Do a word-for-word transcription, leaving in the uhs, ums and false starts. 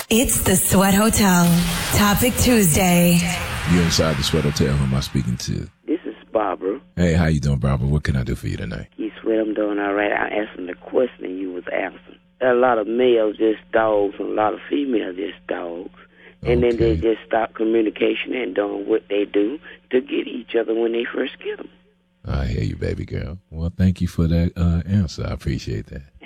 It's the Sweat Hotel. Topic Tuesday. You inside the Sweat Hotel. Who am I speaking to? This is Barbara. Hey, how you doing, Barbara? What can I do for you tonight? You sweat, I'm doing all right. I answered the question you was asking. There are a lot of males just dogs and a lot of females just dogs. And Okay. then they just stop communication and doing what they do to get each other when they first get them. I hear you, baby girl. Well, thank you for that uh, answer. I appreciate that.